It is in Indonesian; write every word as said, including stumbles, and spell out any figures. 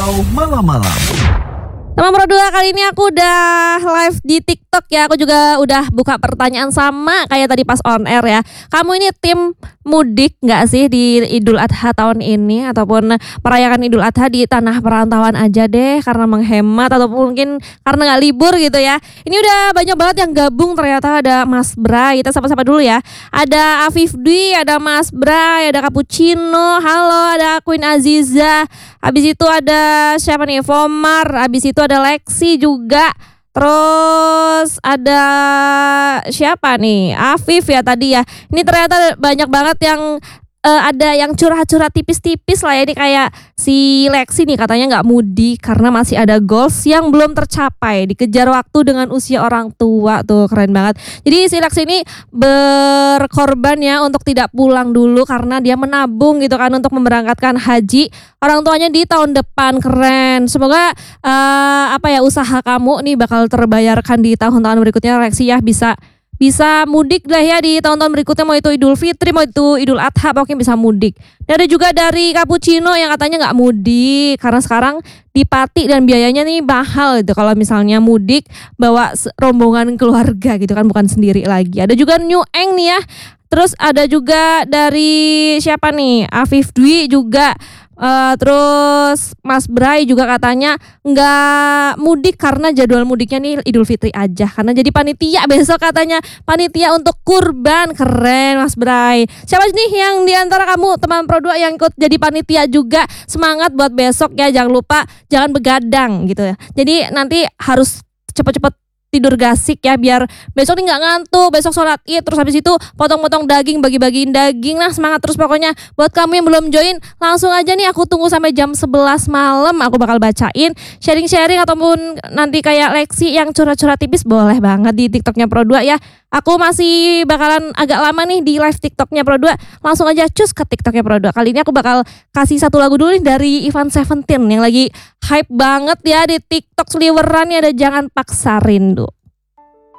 Wow Malam-Malam. Teman Pro dua, kali ini aku udah live di TikTok ya. Aku juga udah buka pertanyaan sama kayak tadi pas on air ya. Kamu ini tim mudik gak sih di Idul Adha tahun ini? Ataupun merayakan Idul Adha di tanah perantauan aja deh karena menghemat, ataupun mungkin karena gak libur gitu ya. Ini udah banyak banget yang gabung, ternyata ada Mas Bray. Kita sapa-sapa dulu ya. Ada Afif Dwi, ada Mas Bray, ada Cappuccino, halo, ada Queen Aziza. Habis itu ada siapa nih? Fomar. Habis itu ada Lexi juga. Terus ada siapa nih? Afif ya tadi ya. Ini ternyata banyak banget yang uh, ada yang curhat-curhat tipis-tipis lah ya. Ini kayak si Lexi nih katanya nggak mudik karena masih ada goals yang belum tercapai. Dikejar waktu dengan usia orang tua, tuh keren banget. Jadi si Lexi ini berkorban ya untuk tidak pulang dulu karena dia menabung gitu kan untuk memberangkatkan haji orang tuanya di tahun depan. Keren. Semoga uh, apa ya usaha kamu nih bakal terbayarkan di tahun-tahun berikutnya Lexi ya, bisa bisa mudik lah ya di tahun-tahun berikutnya, mau itu Idul Fitri, mau itu Idul Adha, pokoknya bisa mudik. Dan ada juga dari Cappuccino yang katanya nggak mudik karena sekarang di Pati dan biayanya nih mahal gitu kalau misalnya mudik bawa rombongan keluarga gitu kan, bukan sendiri lagi. Ada juga New Eng nih ya. Terus ada juga dari siapa nih? Afif Dwi juga. Uh, terus Mas Bray juga katanya nggak mudik karena jadwal mudiknya nih Idul Fitri aja karena jadi panitia besok, katanya panitia untuk kurban. Keren Mas Bray. Siapa nih yang diantara kamu teman Pro dua yang ikut jadi panitia juga? Semangat buat besok ya, jangan lupa jangan begadang gitu ya. Jadi nanti harus cepet-cepet tidur gasik ya biar besok nih nggak ngantuk. Besok sholat id terus habis itu potong-potong daging, bagi-bagiin daging. Nah semangat terus pokoknya. Buat kamu yang belum join langsung aja nih, aku tunggu sampai jam sebelas malam. Aku bakal bacain sharing-sharing ataupun nanti kayak Lexi yang curhat-curhat tipis boleh banget di TikToknya Pro dua ya. Aku masih bakalan agak lama nih di live TikToknya Pro dua. Langsung aja cus ke TikToknya Pro dua. Kali ini aku bakal kasih satu lagu dulu nih dari Ivan Seventeen yang lagi hype banget ya di TikTok seliweran ya, ada Jangan Paksa Rindu.